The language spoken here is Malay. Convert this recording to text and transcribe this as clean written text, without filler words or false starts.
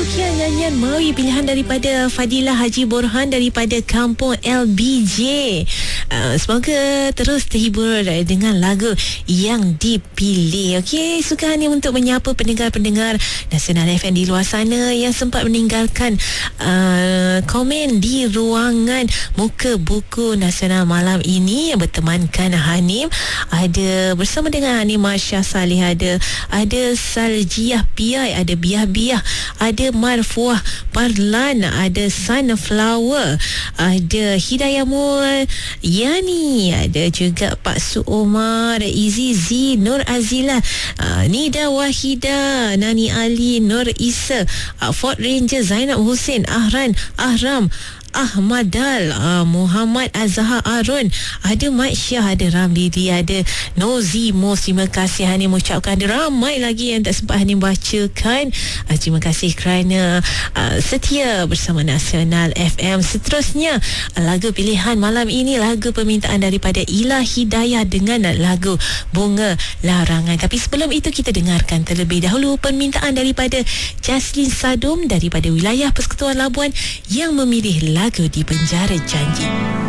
Rukiah nyanyian Maui pilihan daripada Fadilah Haji Borhan daripada Kampung LBJ. Semoga terus terhibur dengan lagu yang dipilih. Okey, suka ni untuk menyapa pendengar-pendengar Nasional FM di luar sana yang sempat meninggalkan komen di ruangan Muka Buku Nasional malam ini yang bertemankan Hanim. Ada bersama dengan Hanim Masya Salih, ada Saljiah Piai, ada Biah-Biah, ada Marfuah Parlan, ada Sunflower, ada Hidayah Mul Yani, ada juga Pak Su Omar, Izi Z, Nur Azila, Nida Wahida, Nani Ali, Nur Isa, Ford Ranger, Zainab Hussein, Ahram Ahmadal, Muhammad Azhar Arun, ada Mat Syah, ada Ramli, ada Nozi Mos. Terima kasih Hanim ucapkan. Ada ramai lagi yang tak sempat Hanim bacakan. Terima kasih kerana setia bersama Nasional FM. Seterusnya lagu pilihan malam ini, lagu permintaan daripada Ila Hidayah dengan lagu Bunga Larangan. Tapi sebelum itu kita dengarkan terlebih dahulu permintaan daripada Jaslin Sadum daripada wilayah Persekutuan Labuan yang memilih lagu Di Penjara Janji.